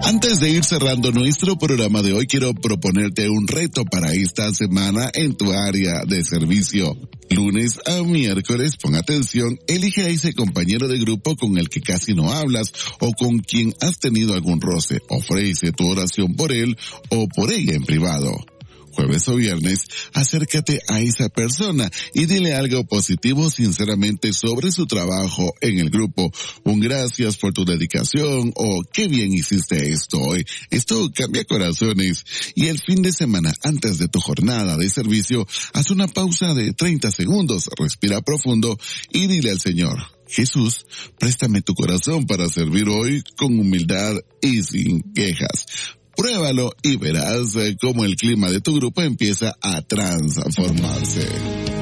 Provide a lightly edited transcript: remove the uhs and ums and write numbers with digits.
Antes de ir cerrando nuestro programa de hoy, quiero proponerte un reto para esta semana en tu área de servicio. Lunes a miércoles, pon atención, elige a ese compañero de grupo con el que casi no hablas o con quien has tenido algún roce. Ofrece tu oración por él o por ella en privado. Jueves o viernes, acércate a esa persona y dile algo positivo sinceramente sobre su trabajo en el grupo. Un gracias por tu dedicación o qué bien hiciste esto hoy. Esto cambia corazones. Y el fin de semana, antes de tu jornada de servicio, haz una pausa de 30 segundos, respira profundo y dile al Señor: Jesús, préstame tu corazón para servir hoy con humildad y sin quejas. Pruébalo y verás cómo el clima de tu grupo empieza a transformarse.